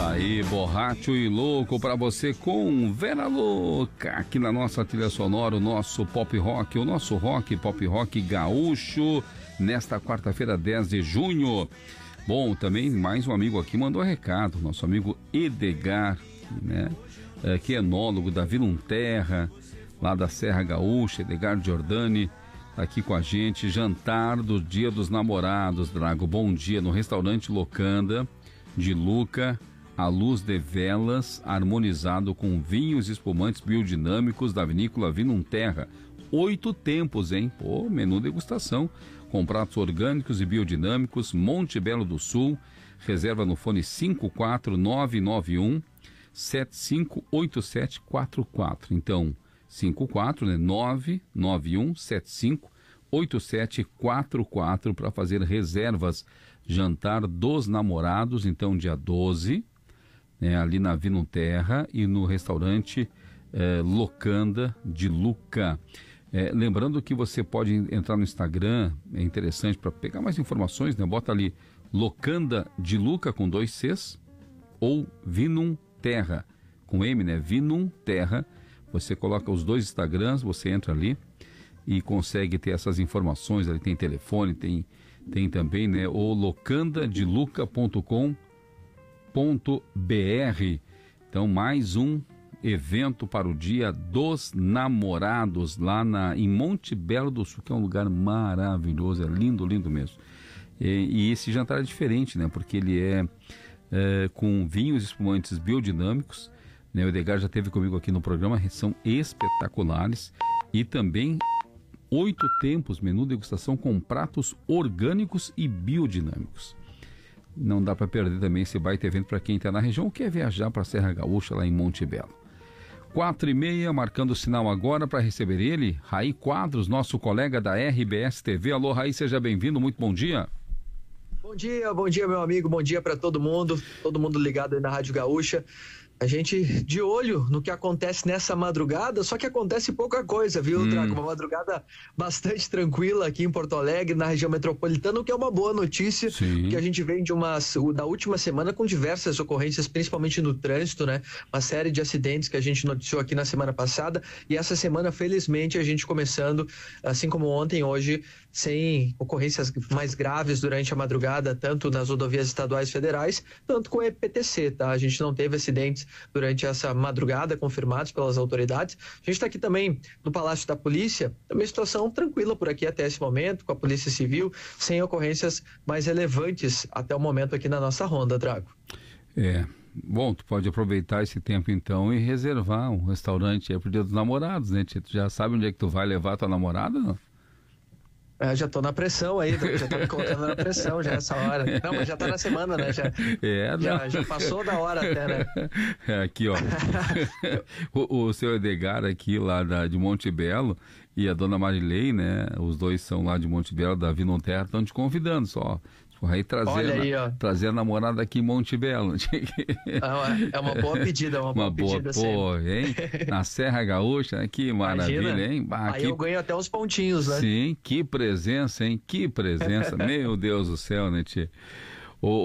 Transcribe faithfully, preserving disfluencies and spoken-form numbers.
Daí, borracho e louco pra você com Vera Louca, aqui na nossa trilha sonora, o nosso pop rock, o nosso rock, pop rock gaúcho, nesta quarta-feira, dez de junho. Bom, também mais um amigo aqui mandou recado, nosso amigo Edgar, né, é, que é enólogo da Vila Terra, lá da Serra Gaúcha. Edgar Giordani tá aqui com a gente. Jantar do Dia dos Namorados, Drago, bom dia, no restaurante Locanda de Luca, à luz de velas, harmonizado com vinhos e espumantes biodinâmicos da vinícola Vila Terra. Oito tempos, hein? Pô, menu degustação, com pratos orgânicos e biodinâmicos, Monte Belo do Sul. Reserva no fone cinco quatro nove nove um sete cinco oito sete quatro quatro. Então, cinco quatro, né? nove nove um sete cinco oito sete quatro quatro para fazer reservas. Jantar dos Namorados, então dia doze, né, ali na Vila Terra e no restaurante eh, Locanda de Luca. Eh, lembrando que você pode entrar no Instagram, é interessante para pegar mais informações, né? Bota ali Locanda de Luca com dois Cs ou Vinum Terra com M, né? Vinum Terra. Você coloca os dois Instagrams, você entra ali e consegue ter essas informações. Ali tem telefone, tem, tem também, né, o locanda de luca ponto com ponto br. Então, mais um evento para o Dia dos Namorados lá na, em Monte Belo do Sul, que é um lugar maravilhoso, é lindo, lindo mesmo. E, e esse jantar é diferente, né, porque ele é, é com vinhos e espumantes biodinâmicos, né? O Edgar já esteve comigo aqui no programa, são espetaculares. E também oito tempos, menu degustação com pratos orgânicos e biodinâmicos. Não dá para perder também esse baita evento para quem está na região ou quer viajar para a Serra Gaúcha, lá em Monte Belo. Quatro e meia, marcando o sinal agora para receber ele, Raí Quadros, nosso colega da R B S T V. Alô, Raí, seja bem-vindo, muito bom dia. Bom dia, bom dia, meu amigo, bom dia para todo mundo, todo mundo ligado aí na Rádio Gaúcha. A gente de olho no que acontece nessa madrugada, só que acontece pouca coisa, viu, Drago? Hum. Uma madrugada bastante tranquila aqui em Porto Alegre, na região metropolitana, o que é uma boa notícia. Sim. Que a gente vem de uma, da última semana com diversas ocorrências, principalmente no trânsito, né? Uma série de acidentes que a gente noticiou aqui na semana passada, e essa semana, felizmente, a gente começando, assim como ontem, hoje, sem ocorrências mais graves durante a madrugada, tanto nas rodovias estaduais federais, tanto com o E P T C, tá? A gente não teve acidentes durante essa madrugada, confirmados pelas autoridades. A gente está aqui também no Palácio da Polícia, uma situação tranquila por aqui até esse momento, com a Polícia Civil, sem ocorrências mais relevantes até o momento aqui na nossa ronda, Drago. É, bom, tu pode aproveitar esse tempo então e reservar um restaurante aí pro Dia dos Namorados, né? Tu já sabe onde é que tu vai levar tua namorada, não? É, já tô na pressão aí, já tô me colocando na pressão já essa hora. Não, mas já tá na semana, né? Já, é, já, já passou da hora até, né? É, aqui, ó. o, o seu Edgar aqui lá da, de Monte Belo e a dona Marilei, né? Os dois são lá de Monte Belo, da Vila Terra, estão te convidando só. Aí trazer, aí, a, trazer a namorada aqui em Monte Belo. É uma boa pedida, é uma, uma boa pedida. Pô, hein? Na Serra Gaúcha, né? Que maravilha, Imagina. hein? Bah, aí que... eu ganho até uns pontinhos, né? Sim, que presença, hein? Que presença. Meu Deus do céu, né, tia?